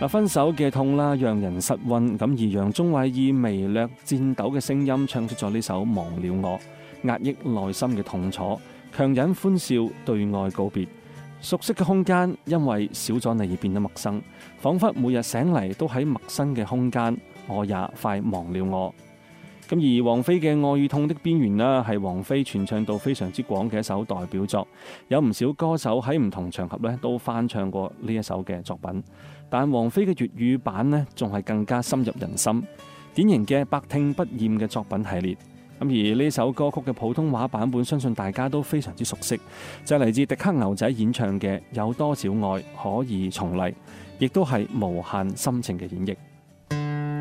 分手嘅痛啦，讓人失溫，咁而楊宗緯以微略顫抖嘅聲音唱出咗呢首《忘了我》，壓抑內心嘅痛楚，強忍歡笑對愛告別。熟悉嘅空間因為少咗你而變得陌生，仿佛每日醒嚟都喺陌生嘅空間，我也快忘了我。咁而王菲嘅《愛與痛的邊緣》啦，係王菲傳唱度非常之廣嘅一首代表作，有唔少歌手喺唔同場合咧都翻唱過呢一首嘅作品。但王菲嘅粵語版呢，仲係更加深入人心，典型嘅百聽不厭嘅作品系列。咁而呢首歌曲嘅普通話版本，相信大家都非常之熟悉，就係嚟自迪克牛仔演唱嘅《有多少愛可以重嚟》，亦都係無限深情嘅演繹。